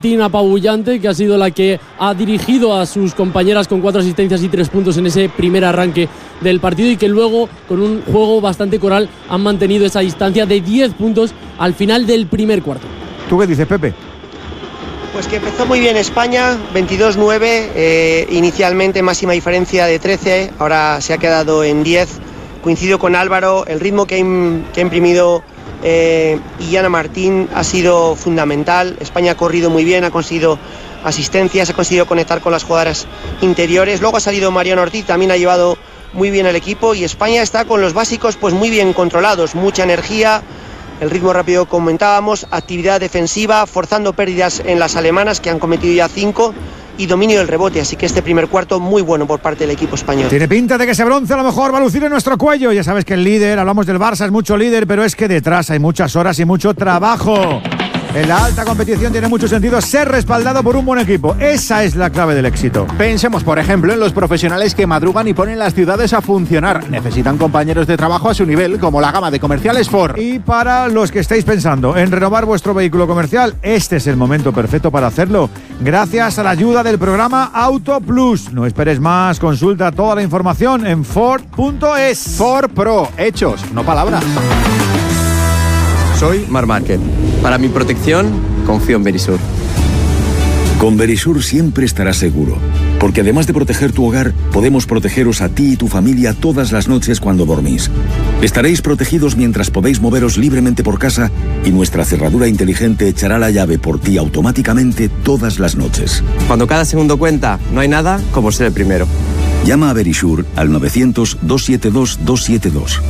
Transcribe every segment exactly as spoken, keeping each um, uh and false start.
apabullante, que ha sido la que ha dirigido a sus compañeras con cuatro asistencias y tres puntos en ese primer arranque del partido, y que luego con un juego bastante coral han mantenido esa distancia de diez puntos al final del primer cuarto. ¿Tú qué dices, Pepe? Pues que empezó muy bien España, veintidós nueve, eh, inicialmente máxima diferencia de trece, ahora se ha quedado en diez. Coincido con Álvaro, el ritmo que ha, im, que ha imprimido Eh, Illana Martín ha sido fundamental. España ha corrido muy bien, ha conseguido asistencias, ha conseguido conectar con las jugadoras interiores. Luego ha salido Mariano Ortiz, también ha llevado muy bien el equipo, y España está con los básicos pues muy bien controlados, mucha energía, el ritmo rápido comentábamos, actividad defensiva, forzando pérdidas en las alemanas, que han cometido ya cinco, y dominio del rebote, así que este primer cuarto muy bueno por parte del equipo español. Tiene pinta de que ese bronce a lo mejor va a lucir en nuestro cuello. Ya sabes que el líder, hablamos del Barça, es mucho líder, pero es que detrás hay muchas horas y mucho trabajo. En la alta competición tiene mucho sentido ser respaldado por un buen equipo. Esa es la clave del éxito. Pensemos, por ejemplo, en los profesionales que madrugan y ponen las ciudades a funcionar. Necesitan compañeros de trabajo a su nivel, como la gama de comerciales Ford. Y para los que estáis pensando en renovar vuestro vehículo comercial, este es el momento perfecto para hacerlo, gracias a la ayuda del programa Auto Plus. No esperes más, consulta toda la información en Ford punto es. Ford Pro, hechos, no palabras. Soy Marc Márquez. Para mi protección, confío en Verisur. Con Verisur siempre estarás seguro, porque además de proteger tu hogar, podemos protegeros a ti y tu familia todas las noches cuando dormís. Estaréis protegidos mientras podéis moveros libremente por casa, y nuestra cerradura inteligente echará la llave por ti automáticamente todas las noches. Cuando cada segundo cuenta, no hay nada como ser el primero. Llama a Verisur al novecientos, doscientos setenta y dos, doscientos setenta y dos.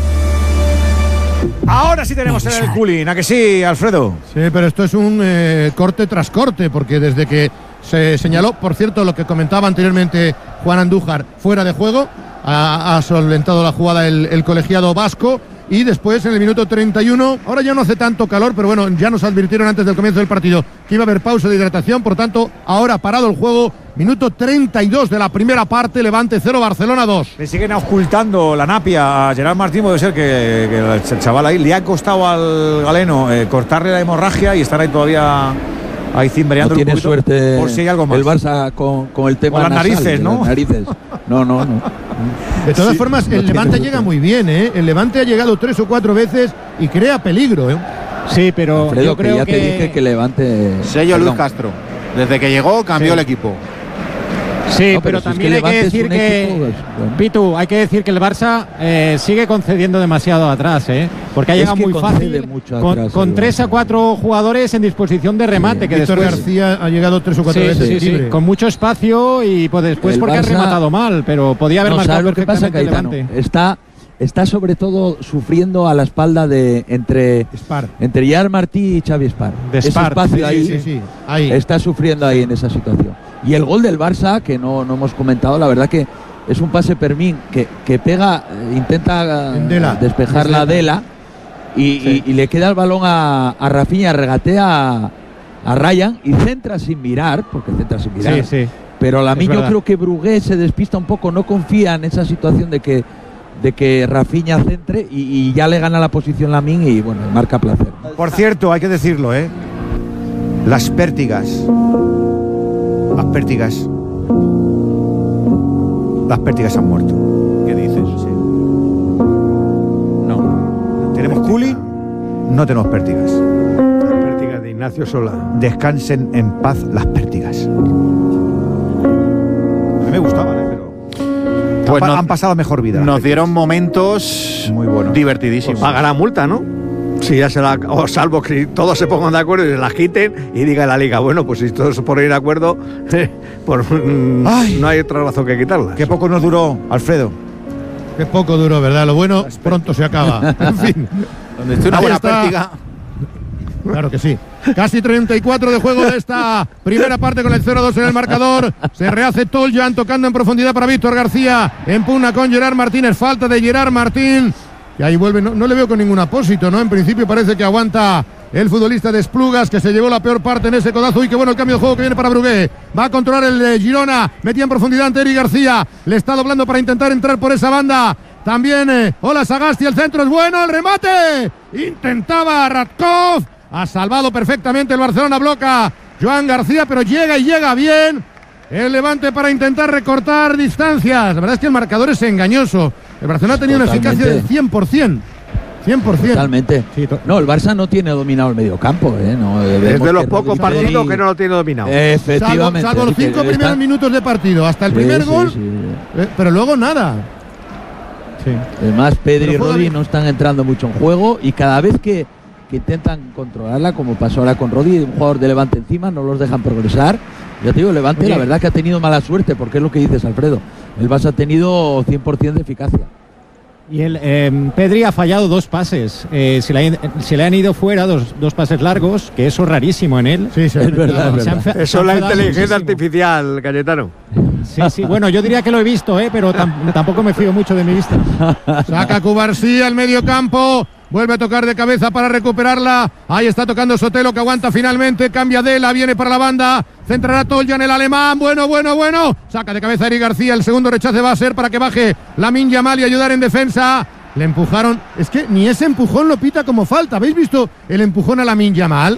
Ahora sí tenemos el cooling, ¿a que sí, Alfredo? Sí, pero esto es un eh, corte tras corte, porque desde que se señaló, por cierto, lo que comentaba anteriormente Juan Andújar, fuera de juego, ha, ha solventado la jugada el, el colegiado vasco, y después en el minuto treinta y uno, ahora ya no hace tanto calor, pero bueno, ya nos advirtieron antes del comienzo del partido que iba a haber pausa de hidratación, por tanto, ahora parado el juego, minuto treinta y dos de la primera parte, Levante cero, Barcelona dos. Le siguen ocultando la napia a Gerard Martín, puede ser que, que el chaval ahí le ha costado al galeno eh, cortarle la hemorragia y estar ahí todavía ahí cimbreando. No tiene un suerte por si hay algo más. El Barça con, con el tema con las nasal, narices, ¿no? Las narices. No, no, no. De todas Sí, formas, no el Levante llega muy bien, ¿eh? El Levante ha llegado tres o cuatro veces y crea peligro, ¿eh? Sí, pero Alfredo, yo creo que ya que... te dije que Levante... Sello Perdón. Luis Castro. Desde que llegó, cambió Sí. el equipo. Sí, No, pero pero, si es también que hay que Levante es decir un que, equipo, pues, bueno. Pitu, hay que decir que el Barça eh, sigue concediendo demasiado atrás, ¿eh? Porque ha Es llegado que muy concede fácil mucho con, atrás, con el tres Barça. a cuatro jugadores en disposición de remate, que Víctor después... García ha llegado tres o cuatro Sí, veces sí, sí, libre. con mucho espacio y pues después El porque ha Barça- rematado mal, pero podía haber No, marcado ¿sabes lo que pasa, perfectamente el Caetano? Levante. Está, está sobre todo sufriendo a la espalda de entre, Spar. entre Gerard Martí y Xavi Spar. De Ese Spar, espacio Sí, ahí sí, sí, ahí. está sufriendo ahí en esa situación. Y el gol del Barça, que no, no hemos comentado, la verdad que es un pase Permín que, que pega, eh, intenta En Dela. eh, despejar la Dela y, y- y le queda el balón a, a Rafinha, regatea a, a Ryan y centra sin mirar, porque centra sin mirar. Sí, sí. Pero a mí Es yo verdad. creo que Brugué se despista un poco, no confía en esa situación de que de que Rafinha centre y, y ya le gana la posición Lamine y bueno, marca placer. Por cierto, hay que decirlo, ¿eh? Las pértigas. Las pértigas. Las pértigas han muerto. ¿Qué dices? Sí. No. ¿Tenemos cooling? No tenemos pértigas. La pértiga de Ignacio Sola. Descansen en paz las pértigas. A mí me gustaban, ¿eh? Pero Pues han, pa- no- han pasado mejor vida. las Nos pértigas. dieron momentos Muy buenos. divertidísimos. Paga la multa, ¿no? Si ya se la, o salvo que todos se pongan de acuerdo y se la quiten y diga la liga, bueno, pues si todos se ponen de acuerdo, pues mm, Ay. no hay otra razón que quitarla. Qué poco nos duró, Alfredo. Qué poco duró, ¿verdad? Lo bueno pronto se acaba. En fin. Donde esté una Ahí buena está. pértiga. Claro que sí. Casi treinta y cuatro de juego de esta primera parte con el cero dos en el marcador. Se rehace Toljan tocando en profundidad para Víctor García. En pugna con Gerard Martínez. Falta de Gerard Martín. Y ahí vuelve. No, no le veo con ningún apósito, ¿no? En principio parece que aguanta el futbolista de Esplugas, que se llevó la peor parte en ese codazo. Y qué bueno el cambio de juego que viene para Brugué. Va a controlar el de Girona. Metía en profundidad ante Eric García. Le está doblando para intentar entrar por esa banda. También, eh, hola Sagasti, el centro es bueno, el remate. Intentaba Radkov. Ha salvado perfectamente el Barcelona, bloca Joan García, pero llega y llega bien el Levante para intentar recortar distancias. La verdad es que el marcador es engañoso. El Barcelona ha tenido Totalmente. una eficacia del cien por ciento. cien por ciento. Totalmente. Sí, to- No, el Barça no tiene dominado el mediocampo, ¿eh? No, Es vemos de los que pocos Rodri- partidos que no lo tiene dominado. Salvo, Efectivamente. salvo los que cinco está- primeros minutos de partido, hasta el Sí, primer sí, gol, sí. eh, pero luego nada. Sí. Además, Pedri Pero y juega Rodri bien. no están entrando mucho en juego y cada vez que, que intentan controlarla, como pasó ahora con Rodri, un jugador de Levante encima, no los dejan progresar. Ya te digo, Levante, Oye. la verdad que ha tenido mala suerte, porque es lo que dices, Alfredo. El Barça ha tenido cien por ciento de eficacia. Y el eh, Pedri ha fallado dos pases. Eh, se, le han, se le han ido fuera dos, dos pases largos, que eso es rarísimo en él. Sí, sí, Es verdad, es Se han verdad. fe- se Eso han es la enfadado inteligencia muchísimo. artificial, Cayetano. Sí, sí. Bueno, yo diría que lo he visto, ¿eh? Pero tam- tampoco me fío mucho de mi vista. Saca Cubarsí al medio campo. Vuelve a tocar de cabeza para recuperarla. Ahí está tocando Sotelo, que aguanta finalmente. Cambia Dela, viene para la banda. Centrará Toljan, el alemán. Bueno, bueno, bueno. Saca de cabeza Eric García. El segundo rechace va a ser para que baje Lamine Yamal y ayudar en defensa. Le empujaron. Es que ni ese empujón lo pita como falta. ¿Habéis visto el empujón a Lamine Yamal?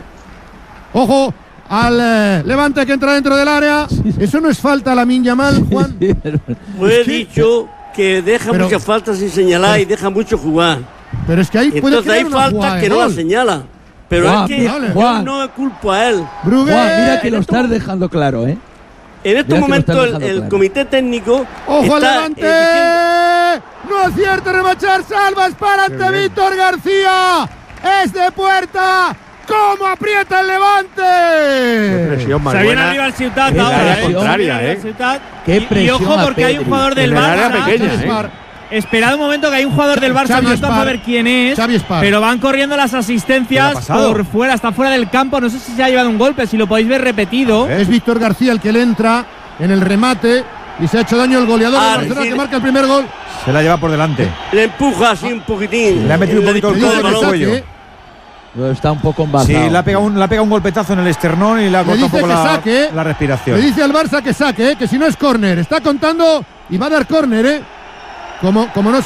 Ojo al eh, Levante que entra dentro del área. Eso no es falta a Lamine Yamal, Juan. Sí, pero- Pues Es he que- dicho que deja pero- muchas faltas sin señalar y deja mucho jugar. Pero es que ahí puede Entonces crear hay una faltas jugada de que no la gol. señala. Pero Juan, es que vale. yo Juan. no culpo a él. Brugué. Juan, mira que en lo esto- estás dejando claro, ¿eh? En estos Mira que lo momentos están el, dejando el claro. comité técnico ¡Ojo al está Levante! eh, ¡No acierta a remachar! ¡Salvas para ante Víctor García! ¡Es de puerta! ¿Cómo aprieta el Levante? Presión más Se viene buena. arriba el Ciutat En el ahora, área ¿eh? contraria, Se viene ¿eh? el Ciutat. Qué Y- y, presión ojo a porque hay un Pedri. jugador del En el área Barça. pequeña, Xavi ¿eh? Spar. Esperad un momento que hay un jugador del Barça, Xavi no alcanzo a Spar. ver quién es, Xavi Spar. pero van corriendo las ¿Qué le asistencias ha pasado? por fuera, está fuera del campo, no sé si se ha llevado un golpe, si lo podéis ver repetido. Es Víctor García el que le entra en el remate y se ha hecho daño el goleador Ah, del Barcelona sí. que marca el primer gol. Se la lleva por delante. le empuja así un poquitín. Le ha metido un Le poquito el disputó codo el en el balón. cuello. saque, Está un poco Sí, embalado. le ha pegado un, le ha pegado un golpetazo en el esternón y le ha Le cortado un dice poco que la, saque. la respiración. Le dice al Barça que saque, ¿eh? Que si no es córner. Está contando y va a dar córner, ¿eh? Como, como no se...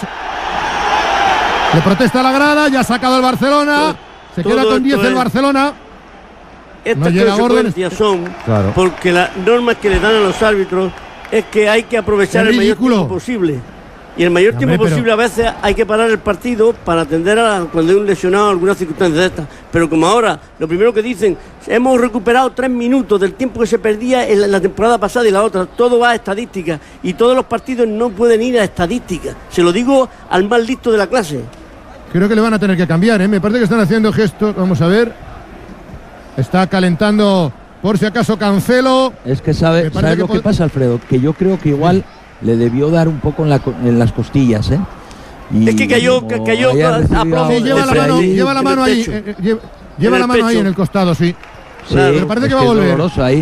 Le protesta la grada, ya ha sacado el Barcelona. Se Todo queda con esto diez el es- Barcelona. Estas No llega Gordon. consecuencias son Claro. porque las normas que le dan a los árbitros es que hay que aprovechar Es el mayor ridículo. tiempo posible. Y el mayor Hombre, tiempo pero- posible a veces hay que parar el partido para atender a cuando hay un lesionado alguna circunstancia de estas. Pero como ahora, lo primero que dicen, hemos recuperado tres minutos del tiempo que se perdía en la, la temporada pasada y la otra. Todo va a estadística y todos los partidos no pueden ir a estadística. Se lo digo al más listo de la clase. Creo que le van a tener que cambiar, ¿eh? Me parece que están haciendo gestos. Vamos a ver. Está calentando, por si acaso, Cancelo. Es que sabe, Me parece ¿sabes que lo que pod- pasa, Alfredo? Que yo creo que igual le debió dar un poco en, la co- en las costillas, ¿eh? Y Es que cayó- como cayó haya a- recibido a plomo. Sí, algo lleva la Desde mano, ahí, lleva la en mano el ahí. pecho. eh, eh, lleva lleva En la el mano ahí pecho. en el costado, sí. Sí, Pero parece es que va a es volver. doloroso ahí.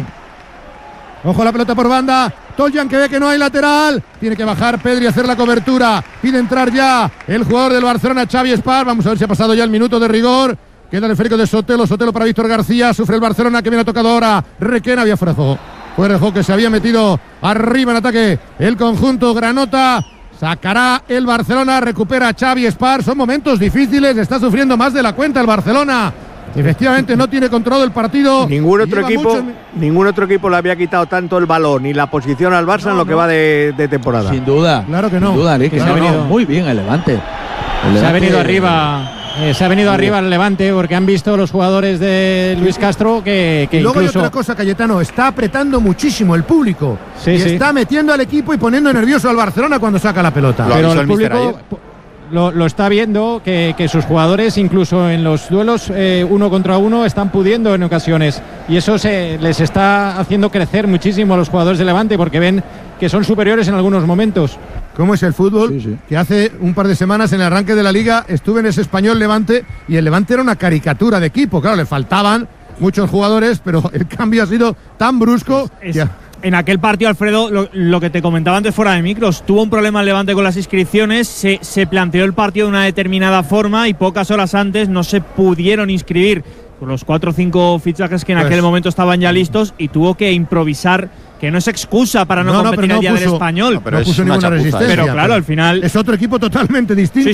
Ojo la pelota por banda. Toljan que ve que no hay lateral. Tiene que bajar Pedri a hacer la cobertura. Pide entrar ya el jugador del Barcelona, Xavi Spar. Vamos a ver si ha pasado ya el minuto de rigor. Queda el esférico de Sotelo. Sotelo para Víctor García. Sufre el Barcelona que viene ha tocado ahora. Requena había fuera de juego. Fuera de juego que se había metido arriba en ataque el conjunto Granota. Sacará el Barcelona. Recupera Xavi Spar. Son momentos difíciles. Está sufriendo más de la cuenta el Barcelona. Efectivamente no tiene controlado el partido. Ningún otro Lleva equipo, muchos mi- ningún otro equipo le había quitado tanto el balón y la posición al Barça No, en lo que no. va de, de temporada. Sin duda. Claro que no. Sin duda, Lee, que Que se ha no, venido no. muy bien el Levante. El Se ha Levante- venido arriba. eh, se ha venido Muy arriba el Levante porque han visto los jugadores de Luis Castro que, que Y luego incluso hay otra cosa, Cayetano, está apretando muchísimo el público. Sí, y sí. está metiendo al equipo y poniendo nervioso al Barcelona cuando saca la pelota. Lo pero avisó el el míster público lo, lo está viendo que, que sus jugadores incluso en los duelos eh, uno contra uno están pudiendo en ocasiones y eso se les está haciendo crecer muchísimo a los jugadores de Levante porque ven que son superiores en algunos momentos. ¿Cómo es el fútbol? Sí, sí. Que hace un par de semanas en el arranque de la liga estuve en ese Español Levante y el Levante era una caricatura de equipo. Claro, le faltaban muchos jugadores, pero el cambio ha sido tan brusco. Es- que- En aquel partido, Alfredo, lo, lo que te comentaba antes fuera de micros, tuvo un problema el Levante con las inscripciones, se, se planteó el partido de una determinada forma y pocas horas antes no se pudieron inscribir con los cuatro o cinco fichajes que en Pues- aquel momento estaban ya listos y tuvo que improvisar, que no es excusa para no, competir pero el día del puso- Español. pero no es puso una ninguna chapuza, resistencia. pero claro, al final es otro equipo totalmente distinto Sí, sí.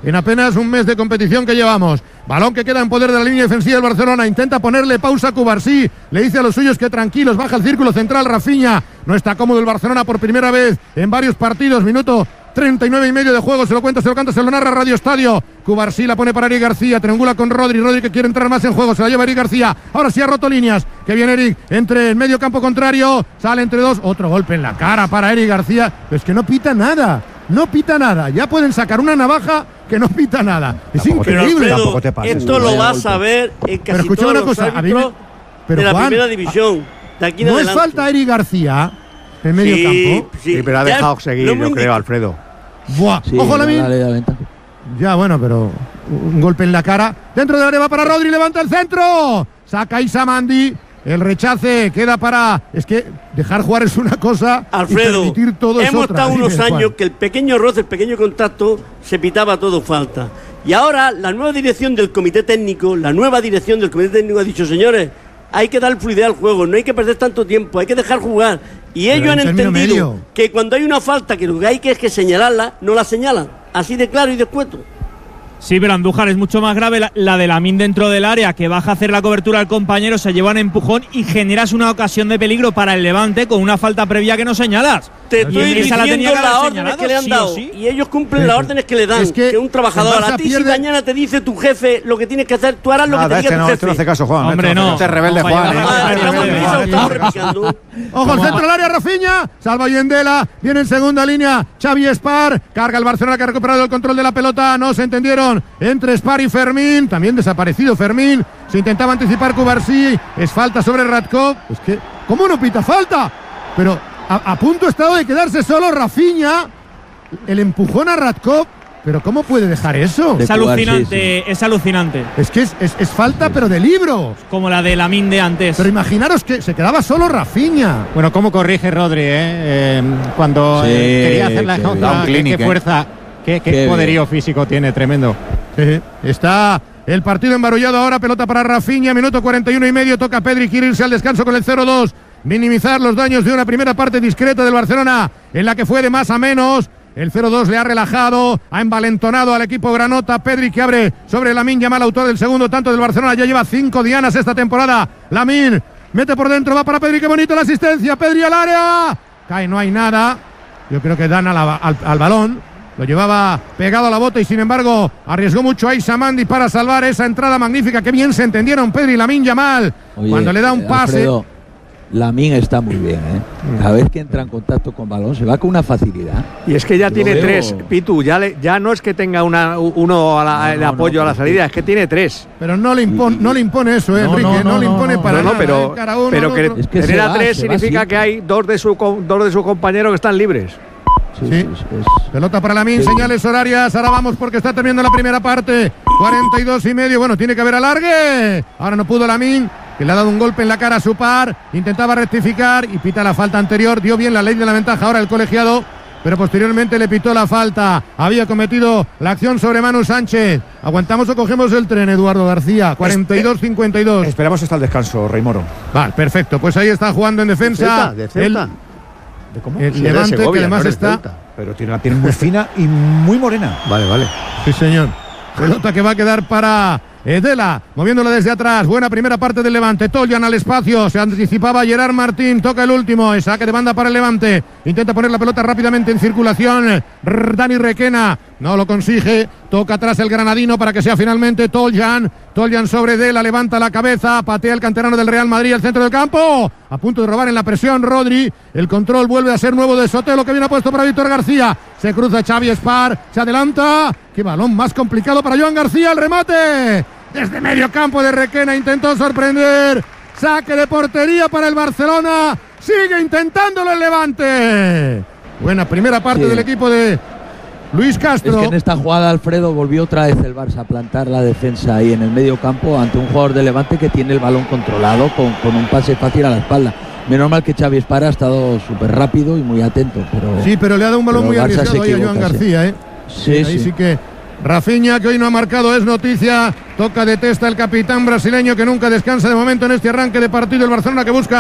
en apenas un mes de competición que llevamos. Balón que queda en poder de la línea defensiva del Barcelona. Intenta ponerle pausa a Cubarsí. Le dice a los suyos que tranquilos. Baja el círculo central Rafinha. No está cómodo el Barcelona por primera vez en varios partidos. Minuto treinta y nueve y medio de juego. Se lo cuenta, se lo canta, se lo narra Radio Estadio. Cubarsí la pone para Eric García. Triangula con Rodri. Rodri que quiere entrar más en juego. Se la lleva Eric García. Ahora sí ha roto líneas. Que viene Eric entre el medio campo contrario. Sale entre dos. Otro golpe en la cara para Eric García. Pero es que no pita nada. No pita nada. Ya pueden sacar una navaja que no pita nada. Es tampoco increíble. Te, tampoco te pases, esto lo vas a ver en casi pero todos una los cosa, árbitros pero de la Juan, primera división. De aquí en no adelante. es falta Eric García en medio sí, campo. Sí, sí, pero ha dejado seguir, yo creo, Alfredo. Buah. Sí, Ojo la min. venta. Ya, bueno, pero un golpe en la cara. Dentro del área va para Rodri, levanta el centro. Saca Issa Mandi. El rechace queda para. Es que dejar jugar es una cosa. Alfredo, y permitir todo es hemos otra. estado unos Dime, años Juan. que el pequeño roce, el pequeño contacto, se pitaba todo falta. Y ahora la nueva dirección del comité técnico, la nueva dirección del comité técnico ha dicho, señores, hay que dar fluidez al juego, no hay que perder tanto tiempo, hay que dejar jugar. Y Pero ellos han en término entendido medio. que cuando hay una falta que lo que hay que es que señalarla, no la señalan. Así de claro y de escueto. Sí, pero Andújar, es mucho más grave la, la de Lamine dentro del área, que baja a hacer la cobertura al compañero, se lleva un empujón y generas una ocasión de peligro para el Levante con una falta previa que no señalas. Te Y estoy esa diciendo la tenía que las haber órdenes señalado, que le han sí o dado sí. y ellos cumplen Es las que- órdenes que le dan. es que que un trabajador el Barça a ti si pierde- mañana te dice tu jefe lo que tienes que hacer, tú harás lo Nada, que te este diga no, tu este jefe. no hace caso, Juan. Hombre, este no. hace caso. Este rebelde No, Juan, vaya, ¿eh? vaya, Ah, vaya, estamos vaya, en vaya, prisa, vaya, estamos vaya. replicando. Ojo al centro del área, Rafinha. Salva Yendela. Viene en segunda línea. Xavi Espar. Carga el Barcelona que ha recuperado el control de la pelota. No se entendieron entre Espar y Fermín. También desaparecido Fermín. Se intentaba anticipar Cubarsí. Es falta sobre Radkov. Es que, ¿cómo no pita falta? Pero a, a punto ha estado de quedarse solo Rafinha. El empujón a Radkov. Pero ¿cómo puede dejar eso? Es De jugar, alucinante, sí, es alucinante. Es que es, es- es falta, pero de libro. Como la de Lamine de antes. Pero imaginaros que se quedaba solo Rafinha. Bueno, ¿cómo corrige Rodri, eh? Eh, cuando Sí, eh, quería hacer la qué jauja, bien. qué, Clinic, qué eh. fuerza, qué, qué Qué poderío físico tiene, tremendo. Eh, está el partido embarullado ahora, pelota para Rafinha, minuto cuarenta y uno y medio, toca Pedri, quiere irse al descanso con el cero dos, minimizar los daños de una primera parte discreta del Barcelona, en la que fue de más a menos. El cero dos le ha relajado, ha envalentonado al equipo granota. Pedri que abre sobre Lamine Yamal, autor del segundo tanto del Barcelona, ya lleva cinco dianas esta temporada. Lamine mete por dentro, va para Pedri, qué bonito la asistencia, Pedri al área, cae, no hay nada. Yo creo que dan a la- al, al balón. Lo llevaba pegado a la bota y sin embargo arriesgó mucho a Issa Mandi para salvar esa entrada magnífica. Qué bien se entendieron Pedri y Lamine Yamal. Oye, cuando le da un eh, pase. Alfredo, Lamine está muy bien, ¿eh? Cada vez que entra en contacto con balón se va con una facilidad. Y es que ya Lo tiene veo- tres, Pitu, ya, le- ya no es que tenga una, uno a la- No, el no, apoyo no, a la pero- salida, es que tiene tres. Pero no le, impone, no le impone eso, eh, No, Enrique. No, no, no, le impone no, para no, no, nada. pero, eh, cada uno pero al que, otro. Es que tener se a va, tres se va significa siempre. que hay dos de, su, co- dos de sus compañeros que están libres. Sí, Sí. es- es- Pelota para Lamine, Sí. señales horarias. Ahora vamos porque está terminando la primera parte. cuarenta y dos y medio. Bueno, tiene que haber alargue. Ahora no pudo Lamine, que le ha dado un golpe en la cara a su par. Intentaba rectificar y pita la falta anterior. Dio bien la ley de la ventaja ahora el colegiado, pero posteriormente le pitó la falta. Había cometido la acción sobre Manu Sánchez. ¿Aguantamos o cogemos el tren, Eduardo García? cuarenta y dos cincuenta y dos. Esperamos hasta el descanso, Rey Moro. Vale, perfecto. Pues ahí está jugando en defensa. De Celta, de Celta. ¿De cómo? El, el Sí, de Levante, Segovia, que además no, de está. Celta. Pero tiene una piel muy fina y muy morena. Vale, vale. Sí, señor. Pelota que va a quedar para Edela, moviéndola desde atrás. Buena primera parte del Levante. Toljan al espacio. Se anticipaba Gerard Martín. Toca el último. El saque de banda para el Levante. Intenta poner la pelota rápidamente en circulación. Rrr, Dani Requena. No lo consigue. Toca atrás el granadino para que sea finalmente Toljan. Toljan sobre Edela. Levanta la cabeza. Patea el canterano del Real Madrid al centro del campo. A punto de robar en la presión Rodri. El control vuelve a ser nuevo de Sotelo, que viene puesto para Víctor García. Se cruza Xavi Espar. Se adelanta. Qué balón más complicado para Joan García. El remate. Desde medio campo de Requena intentó sorprender. Saque de portería para el Barcelona. Sigue intentándolo el Levante. Buena primera parte Sí. del equipo de Luis Castro. Es que en esta jugada, Alfredo, volvió otra vez el Barça a plantar la defensa ahí en el medio campo ante un jugador de Levante que tiene el balón controlado con, con un pase fácil a la espalda. Menos mal que Xavi Espar ha estado súper rápido y muy atento. Pero, Sí, pero le ha dado un balón pero muy el Barça arriesgado se ahí a Joan equivoca, sí. García, ¿eh? Sí, ahí sí. sí que Rafinha, que hoy no ha marcado, es noticia. Toca de testa el capitán brasileño que nunca descansa de momento en este arranque de partido. El Barcelona que busca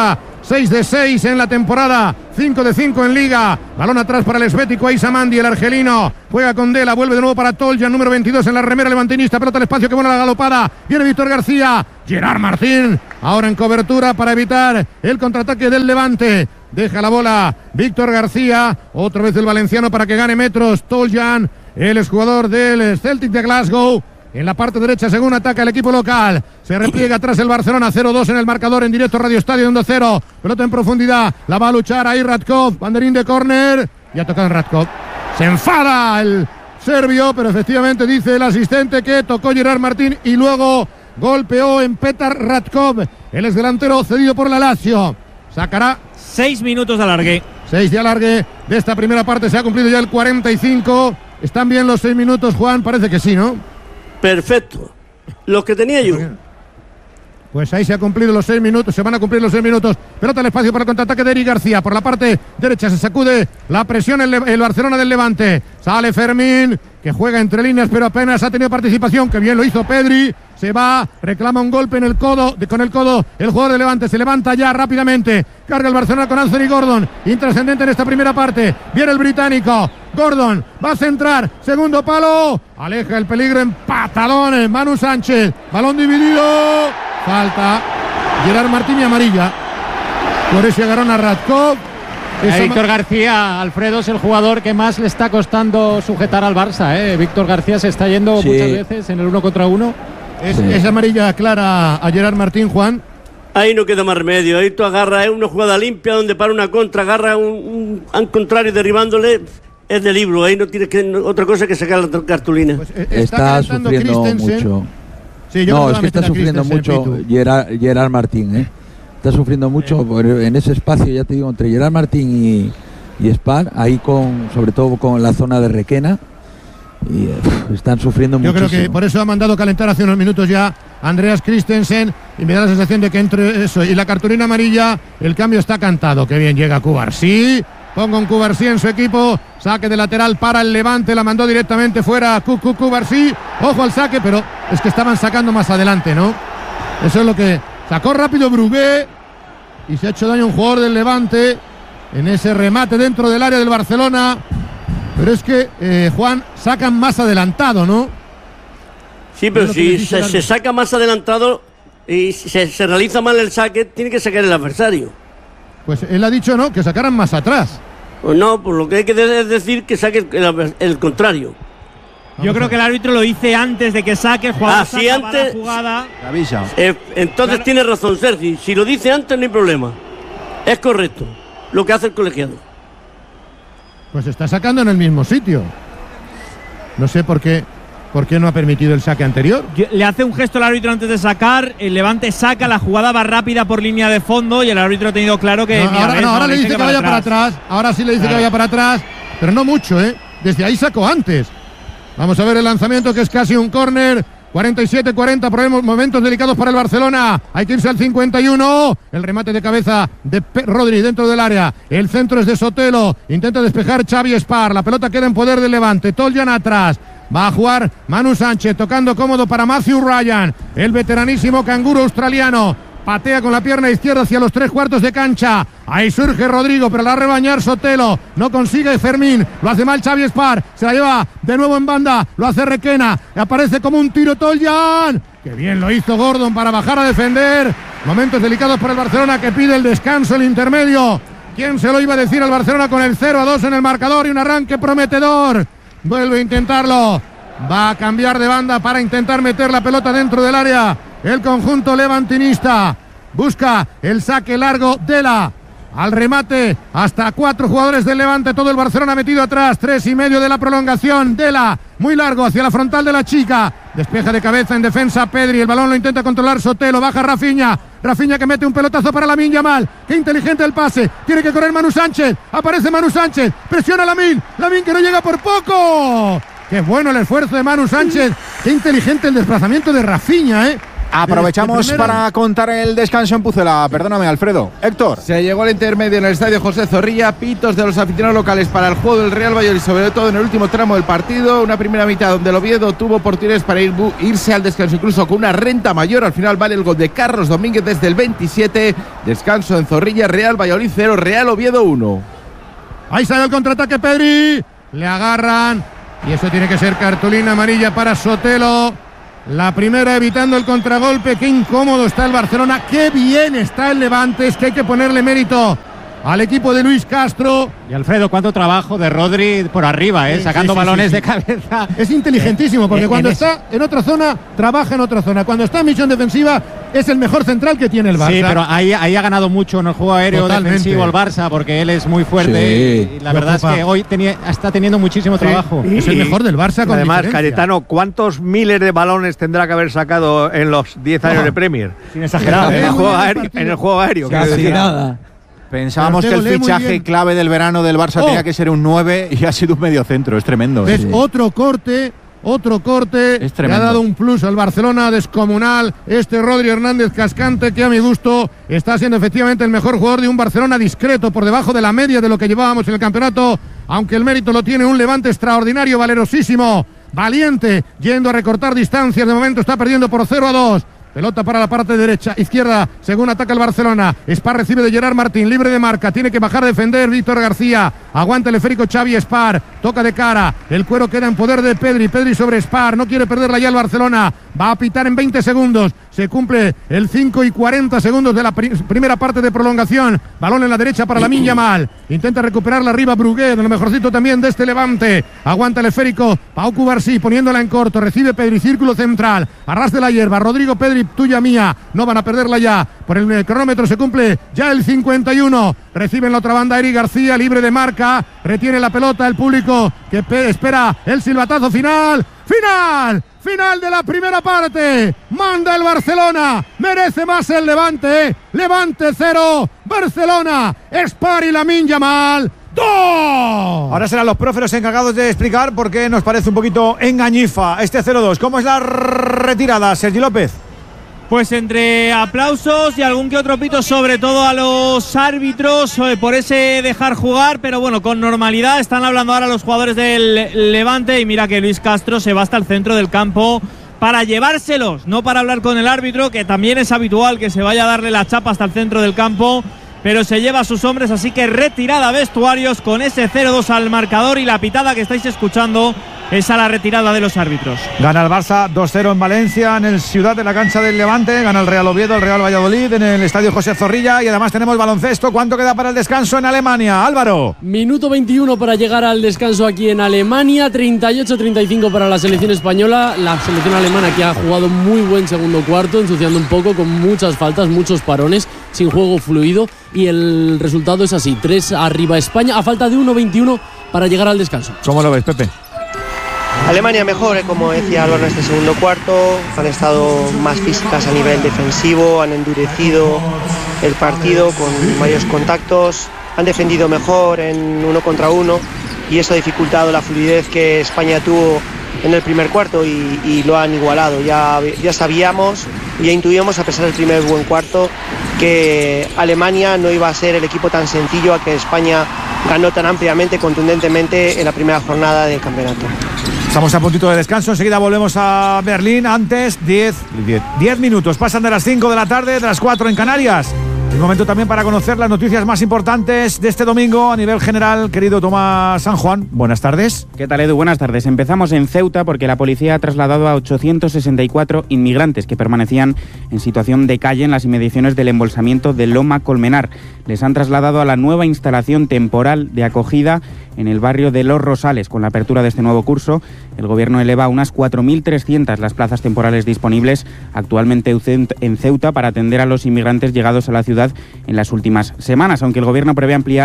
seis de seis en la temporada, cinco de cinco en Liga. Balón atrás para el esbético Aisamandi, el argelino. Juega con Dela, vuelve de nuevo para Toljan, número veintidós en la remera levantinista. Pelota al espacio, que buena la galopada. Viene Víctor García. Gerard Martín, ahora en cobertura para evitar el contraataque del Levante. Deja la bola Víctor García. Otra vez el valenciano para que gane metros. Toljan, el exjugador del Celtic de Glasgow. En la parte derecha, según ataca el equipo local. Se repliega atrás el Barcelona, cero dos en el marcador, en directo Radio Estadio uno cero. Pelota en profundidad, la va a luchar ahí Radkov. Banderín de córner, y ha tocado en Radkov. Se enfada el serbio, pero efectivamente dice el asistente que tocó Gerard Martín y luego golpeó en Petar Radkov, el exdelantero cedido por la Lazio. Sacará seis minutos de alargue. Seis de alargue de esta primera parte, se ha cumplido ya el cuarenta y cinco. ¿Están bien los seis minutos, Juan? Parece que sí, ¿no? Perfecto. Los que tenía yo. Pues ahí se han cumplido los seis minutos, se van a cumplir los seis minutos. Pelota al espacio para el contraataque de Eric García. Por la parte derecha se sacude la presión el, el Barcelona del Levante. Sale Fermín, que juega entre líneas, pero apenas ha tenido participación. Que bien lo hizo Pedri. Se va, reclama un golpe en el codo, de, con el codo el jugador de Levante. Se levanta ya rápidamente. Carga el Barcelona con Anthony Gordon. Intrascendente en esta primera parte. Viene el británico. Gordon va a centrar. Segundo palo. Aleja el peligro en patalones. Manu Sánchez. Balón dividido. Falta. Gerard Martín y amarilla. Por ese agarrón a Radkov. Eh, Víctor García, Alfredo, es el jugador que más le está costando sujetar al Barça. ¿eh? Víctor García se está yendo sí. muchas veces en el uno contra uno. Es, sí. es amarilla clara a Gerard Martín, Juan. Ahí no queda más remedio. Ahí tú agarras, es una jugada limpia donde para una contra, agarra un, un, al contrario derribándole. Es de libro, ahí no tienes que otra cosa que sacar la cartulina. Pues está, está sufriendo mucho. Sí, yo no, es que está sufriendo mucho Gerard, Gerard Martín, ¿eh? Está sufriendo mucho eh. en ese espacio, ya te digo, entre Gerard Martín y, y Spar, ahí con, sobre todo con la zona de Requena. Y uh, están sufriendo mucho. Yo creo que por eso ha mandado calentar hace unos minutos ya Andreas Christensen, y me da la sensación de que entre eso y la cartulina amarilla el cambio está cantado. Que bien llega Cubarsí. Pongo un Cubarsí en su equipo. Saque de lateral para el Levante. La mandó directamente fuera Cucu Cubarsí. Ojo al saque, pero es que estaban sacando más adelante, ¿no? Eso es lo que sacó rápido Brugué. Y se ha hecho daño un jugador del Levante en ese remate dentro del área del Barcelona. Pero es que, eh, Juan, sacan más adelantado, ¿no? Sí, pero si se, se saca más adelantado y se, se realiza mal el saque, tiene que sacar el adversario. Pues él ha dicho, ¿no?, que sacaran más atrás. Pues no, pues lo que hay que decir que saque el, el, el contrario. Yo creo que el árbitro lo dice antes de que saque el jugador. Ah, si antes. La jugada. Avisa. Eh, entonces claro. Tiene razón Sergi. Si lo dice antes, no hay problema. Es correcto lo que hace el colegiado. Pues está sacando en el mismo sitio. No sé por qué. ¿Por qué no ha permitido el saque anterior? Le hace un gesto al árbitro antes de sacar. El Levante saca, la jugada va rápida por línea de fondo y el árbitro ha tenido claro que. No, mira, ahora, ves, no, ahora no, le dice que, que vaya para atrás. para atrás. Ahora sí le dice claro. que vaya para atrás. Pero no mucho, ¿eh? Desde ahí sacó antes. Vamos a ver el lanzamiento, que es casi un córner. cuarenta y siete cuarenta, momentos delicados para el Barcelona. Hay que irse al cincuenta y uno. El remate de cabeza de P Rodri dentro del área. El centro es de Sotelo. Intenta despejar Xavi Spar. La pelota queda en poder del Levante. Toljan atrás. Va a jugar Manu Sánchez, tocando cómodo para Matthew Ryan. El veteranísimo canguro australiano. Patea con la pierna izquierda hacia los tres cuartos de cancha. Ahí surge Rodrigo, pero la va a rebañar Sotelo. No consigue Fermín. Lo hace mal Xavi Spar. Se la lleva de nuevo en banda. Lo hace Requena. Aparece como un tiro Toljan. Qué bien lo hizo Gordon para bajar a defender. Momentos delicados para el Barcelona, que pide el descanso, el intermedio. ¿Quién se lo iba a decir al Barcelona con el cero a dos en el marcador y un arranque prometedor? Vuelve a intentarlo. Va a cambiar de banda para intentar meter la pelota dentro del área. El conjunto levantinista busca el saque largo. Dela al remate, hasta cuatro jugadores del Levante, todo el Barcelona metido atrás, tres y medio de la prolongación. Dela, muy largo hacia la frontal de la Chica, despeja de cabeza en defensa Pedri, el balón lo intenta controlar Sotelo, baja Rafinha, Rafinha que mete un pelotazo para Lamine Yamal, qué inteligente el pase, tiene que correr Manu Sánchez, aparece Manu Sánchez, presiona Lamine, Lamine que no llega por poco. Qué bueno el esfuerzo de Manu Sánchez, qué inteligente el desplazamiento de Rafinha, ¿eh? Aprovechamos para contar el descanso en Pucela. Perdóname, Alfredo. Héctor. Se llegó al intermedio en el estadio José Zorrilla. Pitos de los aficionados locales para el juego del Real Valladolid, sobre todo en el último tramo del partido. Una primera mitad donde el Oviedo tuvo oportunidades para ir, irse al descanso, incluso con una renta mayor. Al final vale el gol de Carlos Domínguez desde el veintisiete. Descanso en Zorrilla. Real Valladolid cero, Real Oviedo uno. Ahí sale el contraataque, Pedri. Le agarran. Y eso tiene que ser cartulina amarilla para Sotelo. La primera evitando el contragolpe. Qué incómodo está el Barcelona. Qué bien está el Levante. Es que hay que ponerle mérito al equipo de Luis Castro. Y Alfredo, cuánto trabajo de Rodri por arriba, ¿eh? Sí, sacando sí, sí, balones sí, sí. de cabeza. Es inteligentísimo, porque En- cuando en está en otra zona, trabaja en otra zona. Cuando está en misión defensiva, es el mejor central que tiene el Barça. Sí, pero ahí, ahí ha ganado mucho en el juego aéreo Totalmente. defensivo el Barça, porque él es muy fuerte. Sí. Y la verdad Ocupa. es que hoy tenía, está teniendo muchísimo Sí. trabajo. Es el mejor del Barça con Además, diferencia. Cayetano, ¿cuántos miles de balones tendrá que haber sacado en los diez años Oh. de Premier? Sin exagerar, en, ¿eh? el Muy juego bien el aéreo, partido. en el juego aéreo. quiero Casi decir. nada. Pensábamos que Ortego el lee muy fichaje bien. clave del verano del Barça Oh. tenía que ser un nueve y ha sido un medio centro. Es tremendo. ¿Ves? Sí. Otro corte, otro corte. Es Le ha tremendo. dado un plus al Barcelona descomunal. Este Rodri Hernández Cascante, que a mi gusto está siendo efectivamente el mejor jugador de un Barcelona discreto, por debajo de la media de lo que llevábamos en el campeonato. Aunque el mérito lo tiene un Levante extraordinario, valerosísimo, valiente, yendo a recortar distancias. De momento está perdiendo por cero a dos. Pelota para la parte derecha, izquierda, según ataca el Barcelona. Spar recibe de Gerard Martín, libre de marca. Tiene que bajar a defender Víctor García. Aguanta el esférico Xavi Spar. Toca de cara. El cuero queda en poder de Pedri. Pedri sobre Spar. No quiere perderla ya el Barcelona. Va a pitar en veinte segundos. Se cumple el cinco y cuarenta segundos de la pri- primera parte de prolongación. Balón en la derecha para Lamine Yamal. Intenta recuperarla arriba Brugué, de lo mejorcito también de este Levante. Aguanta el esférico Pau Cubarsí, poniéndola en corto. Recibe Pedri, círculo central. Arras de la hierba. Rodrigo Pedri, tuya mía. No van a perderla ya. Por el cronómetro se cumple ya el cincuenta y uno. Recibe en la otra banda Eric García, libre de marca. Retiene la pelota el público que pe- espera el silbatazo final. ¡Final! Final de la primera parte. Manda el Barcelona. Merece más el Levante. Levante cero. Barcelona. Spar y Lamine Yamal. ¡Dos! Ahora serán los profes los encargados de explicar por qué nos parece un poquito engañifa este cero dos. ¿Cómo es la retirada, Sergi López? Pues entre aplausos y algún que otro pito, sobre todo a los árbitros eh, por ese dejar jugar, pero bueno, con normalidad. Están hablando ahora los jugadores del Levante y mira que Luis Castro se va hasta el centro del campo para llevárselos, no para hablar con el árbitro, que también es habitual que se vaya a darle la chapa hasta el centro del campo, pero se lleva a sus hombres, así que retirada vestuarios con ese cero dos al marcador y la pitada que estáis escuchando es a la retirada de los árbitros. Gana el Barça dos cero en Valencia, en el Ciudad de la cancha del Levante. Gana el Real Oviedo, el Real Valladolid en el Estadio José Zorrilla. Y además tenemos baloncesto. ¿Cuánto queda para el descanso en Alemania? Álvaro. Minuto veintiuno para llegar al descanso aquí en Alemania. treinta y ocho treinta y cinco para la selección española. La selección alemana que ha jugado muy buen segundo cuarto, ensuciando un poco con muchas faltas, muchos parones, sin juego fluido. Y el resultado es así: tres arriba España, a falta de uno veintiuno para llegar al descanso. ¿Cómo lo ves, Pepe? Alemania mejor, eh, como decía Álvaro, en este segundo cuarto. Han estado más físicas a nivel defensivo, han endurecido el partido con varios contactos, han defendido mejor en uno contra uno y eso ha dificultado la fluidez que España tuvo en el primer cuarto y, y lo han igualado. Ya, ya sabíamos, ya intuíamos, a pesar del primer buen cuarto, que Alemania no iba a ser el equipo tan sencillo a que España ganó tan ampliamente, contundentemente en la primera jornada del campeonato. Estamos a puntito de descanso, enseguida volvemos a Berlín. Antes, diez minutos, pasan de las cinco de la tarde, de las cuatro en Canarias. Es momento también para conocer las noticias más importantes de este domingo a nivel general. Querido Tomás San Juan, buenas tardes. ¿Qué tal, Edu? Buenas tardes. Empezamos en Ceuta porque la policía ha trasladado a ochocientos sesenta y cuatro inmigrantes que permanecían en situación de calle en las inmediaciones del embolsamiento de Loma Colmenar. Les han trasladado a la nueva instalación temporal de acogida en el barrio de Los Rosales. Con la apertura de este nuevo curso, el Gobierno eleva a unas cuatro mil trescientas las plazas temporales disponibles actualmente en Ceuta para atender a los inmigrantes llegados a la ciudad en las últimas semanas, aunque el Gobierno prevé ampliar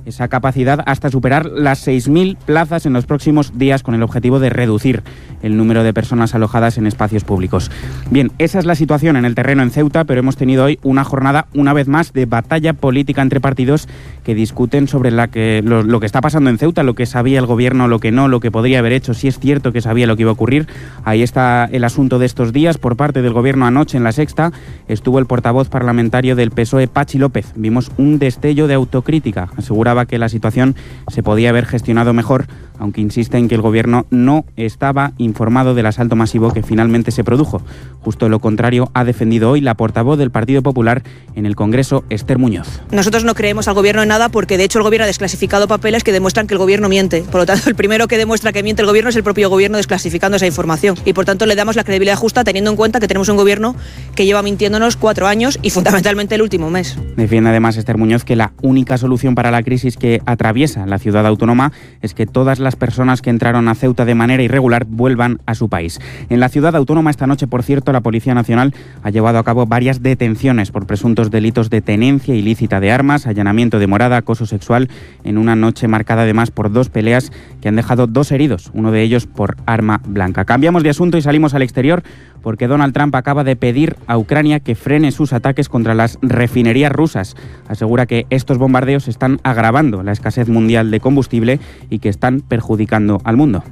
esa capacidad hasta superar las seis mil plazas en los próximos días con el objetivo de reducir el número de personas alojadas en espacios públicos. Bien, esa es la situación en el terreno en Ceuta, pero hemos tenido hoy una jornada, una vez más, de batalla política entre partidos que discuten sobre la que, lo, lo que está pasando en Ceuta, lo que sabía el gobierno, lo que no, lo que podría haber hecho, si es cierto que sabía lo que iba a ocurrir. Ahí está el asunto de estos días. Por parte del gobierno anoche en La Sexta estuvo el portavoz parlamentario del P S O E, Pachi López. Vimos un destello de autocrítica. Aseguraba que la situación se podía haber gestionado mejor, aunque insiste en que el gobierno no estaba informado del asalto masivo que finalmente se produjo. Justo lo contrario ha defendido hoy la portavoz del Partido Popular en el Congreso, Esther Muñoz. Nosotros no creemos al gobierno en nada porque de hecho el gobierno ha desclasificado papeles que demuestran que el gobierno miente. Por lo tanto, el primero que demuestra que miente el gobierno es el propio gobierno desclasificando esa información. Y por tanto le damos la credibilidad justa teniendo en cuenta que tenemos un gobierno que lleva mintiéndonos cuatro años y fundamentalmente el último mes. Defiende además Esther Muñoz que la única solución para la crisis que atraviesa la ciudad autónoma es que todas las personas que entraron a Ceuta de manera irregular vuelvan a su país. En la ciudad autónoma esta noche, por cierto, la Policía Nacional ha llevado a cabo varias detenciones por presuntos delitos de tenencia ilícita de armas, allanamiento de morada, acoso sexual, en una noche marcada además por dos peleas que han dejado dos heridos, uno de ellos por arma blanca. Cambiamos de asunto y salimos al exterior porque Donald Trump acaba de pedir a Ucrania que frene sus ataques contra las refinerías rusas. Asegura que estos bombardeos están agravando la escasez mundial de combustible y que están perjudicando al mundo.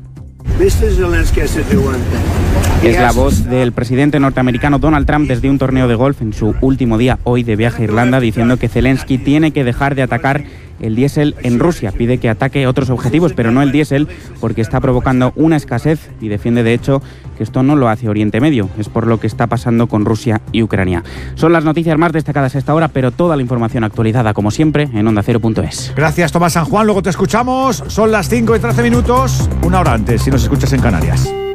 Es la voz del presidente norteamericano Donald Trump desde un torneo de golf en su último día hoy de viaje a Irlanda, diciendo que Zelensky tiene que dejar de atacar el diésel en Rusia. Pide que ataque otros objetivos, pero no el diésel, porque está provocando una escasez y defiende de hecho que esto no lo hace Oriente Medio. Es por lo que está pasando con Rusia y Ucrania. Son las noticias más destacadas a esta hora, pero toda la información actualizada, como siempre, en onda cero punto es. Gracias, Tomás San Juan. Luego te escuchamos. Son las cinco y trece minutos, una hora antes, si nos escuchas en Canarias.